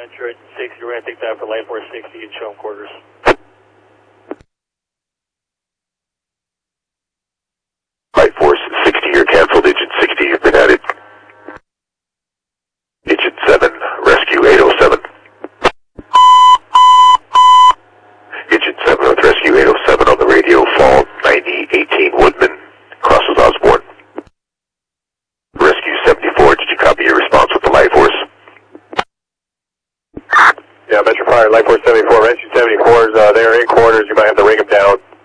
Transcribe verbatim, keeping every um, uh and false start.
Metro sixty, we're going to take that for Light Force sixty and show them quarters. Light Force sixty, you're canceled. Agent sixty, you've been added. Agent seven, Rescue eight oh seven. Agent seven with Rescue eight oh seven on the radio, fall ninety eighteen Woodman, crosses Osborne. Rescue seventy-four, did you copy your response with the Light Force? Yeah, Metro Fire, Light Force seventy-four, Rescue seventy-fours, uh, they are in quarters, you might have to ring them down.